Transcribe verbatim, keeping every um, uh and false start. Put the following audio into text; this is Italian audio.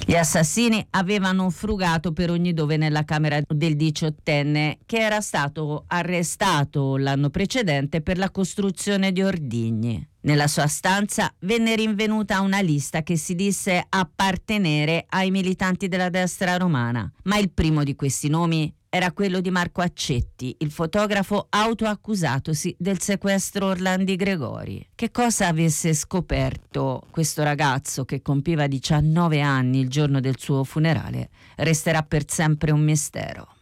Gli assassini avevano frugato per ogni dove nella camera del diciottenne, che era stato arrestato l'anno precedente per la costruzione di ordigni. Nella sua stanza venne rinvenuta una lista che si disse appartenere ai militanti della destra romana, ma il primo di questi nomi era quello di Marco Accetti, il fotografo autoaccusatosi del sequestro Orlandi Gregori. Che cosa avesse scoperto questo ragazzo che compiva diciannove anni il giorno del suo funerale resterà per sempre un mistero.